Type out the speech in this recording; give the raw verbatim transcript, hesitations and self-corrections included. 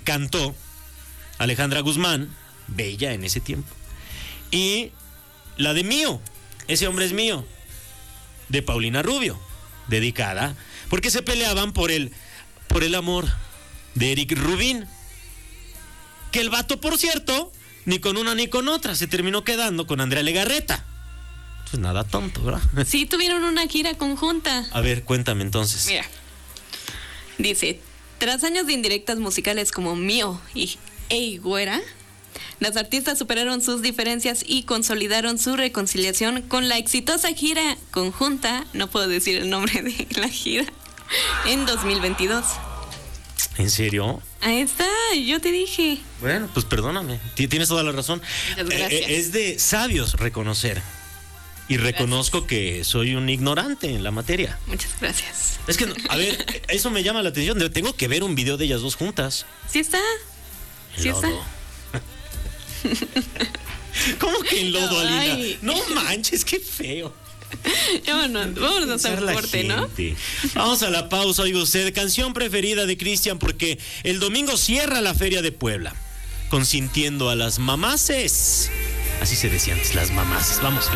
cantó Alejandra Guzmán, bella en ese tiempo. Y la de Mío, ese hombre es mío, de Paulina Rubio, dedicada, porque se peleaban por el, por el amor de Eric Rubín. Que el vato, por cierto, ni con una ni con otra, se terminó quedando con Andrea Legarreta. Pues nada tonto, ¿verdad? Sí, tuvieron una gira conjunta. A ver, cuéntame entonces. Mira, dice, tras años de indirectas musicales como Mío y Ey Güera, las artistas superaron sus diferencias y consolidaron su reconciliación con la exitosa gira conjunta, no puedo decir el nombre de la gira, en dos mil veintidós. ¿En serio? Ahí está, yo te dije. Bueno, pues perdóname, tienes toda la razón. Gracias. Eh, es de sabios reconocer. Y reconozco gracias. Que soy un ignorante en la materia. Muchas gracias. Es que, a ver, eso me llama la atención. Tengo que ver un video de ellas dos juntas. Sí está. En sí lodo. está. ¿Cómo que en lodo, Ay. Alina? No manches, qué feo. Vámonos, vámonos a un corte, ¿no? Vamos a la pausa, oiga usted. Canción preferida de Cristian, porque el domingo cierra la Feria de Puebla, consintiendo a las mamaces. Así se decía antes, las mamaces. Vamos.